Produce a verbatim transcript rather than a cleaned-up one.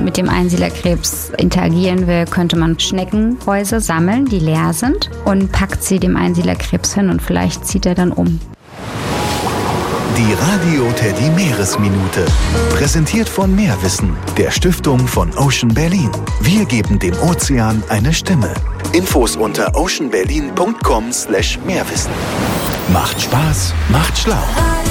mit dem Einsiedlerkrebs interagieren will, könnte man Schneckenhäuser sammeln, die leer sind, und packt sie dem Einsiedlerkrebs hin und vielleicht zieht er dann um. Die Radio Teddy Meeresminute. Präsentiert von Meerwissen, der Stiftung von Ocean Berlin. Wir geben dem Ozean eine Stimme. Infos unter oceanberlin punkt com slash Meerwissen. Macht Spaß, macht schlau.